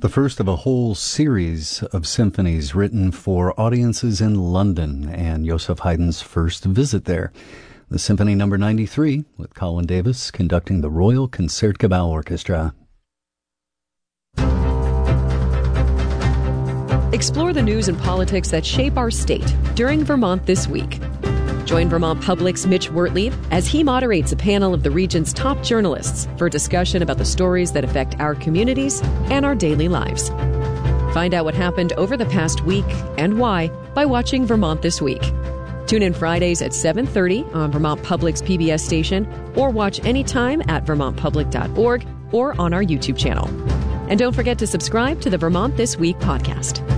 the first of a whole series of symphonies written for audiences in London and Joseph Haydn's first visit there. The Symphony No. 93, with Colin Davis conducting the Royal Concertgebouw Orchestra. Explore the news and politics that shape our state during Vermont This Week. Join Vermont Public's Mitch Wertley as he moderates a panel of the region's top journalists for a discussion about the stories that affect our communities and our daily lives. Find out what happened over the past week and why by watching Vermont This Week. Tune in Fridays at 7:30 on Vermont Public's PBS station, or watch anytime at vermontpublic.org or on our YouTube channel. And don't forget to subscribe to the Vermont This Week podcast.